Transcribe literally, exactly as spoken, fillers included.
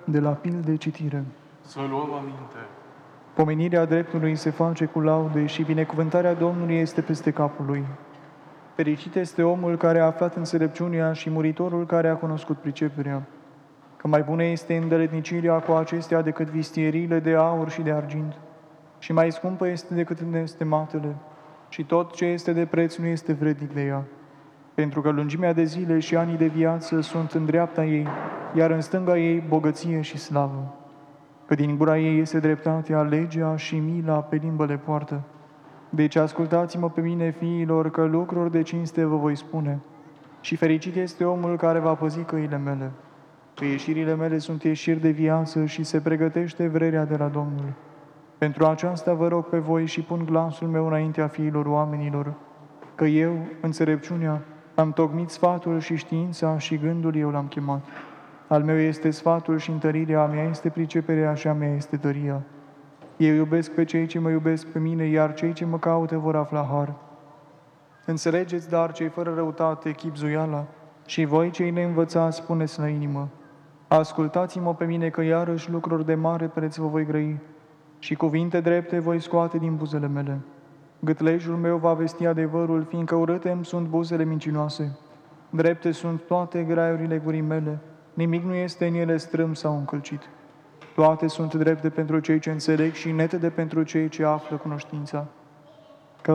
De la pil de citire. Să luăm aminte. Pomenirea dreptului se face cu laude și binecuvântarea Domnului este peste capul lui. Fericit este omul care a aflat înțelepciunea și muritorul care a cunoscut priceperea. Că mai bună este îndeletnicirea cu acestea decât vistieriile de aur și de argint. Și mai scumpă este decât nestematele. Și tot ce este de preț nu este vrednic de ea. Pentru că lungimea de zile și anii de viață sunt în dreapta ei, iar în stânga ei bogăție și slavă. Că din gura ei este dreptatea, legea și mila pe limbă le poartă. Deci ascultați-mă pe mine, fiilor, că lucruri de cinste vă voi spune. Și fericit este omul care va păzi căile mele. Că ieșirile mele sunt ieșiri de viață și se pregătește vrerea de la Domnul. Pentru aceasta vă rog pe voi și pun glasul meu înaintea fiilor oamenilor, că eu, înțelepciunea, am tocmit sfatul și știința și gândul eu l-am chemat. Al meu este sfatul și întărirea, a mea este priceperea și a mea este tăria. Eu iubesc pe cei ce mă iubesc pe mine, iar cei ce mă caută vor afla har. Înțelegeți, dar, cei fără răutate, chibzuiala, și voi, cei neînvățați, spuneți la inimă. Ascultați-mă pe mine, că iarăși lucruri de mare preț vă voi grăi, și cuvinte drepte voi scoate din buzele mele. Gâtlejul meu va vesti adevărul, fiindcă urâte îmi sunt buzele mincinoase. Drepte sunt toate graiurile gurii mele, nimic nu este în ele strâm sau încălcit. Toate sunt drepte pentru cei ce înțeleg și netede pentru cei ce află cunoștința.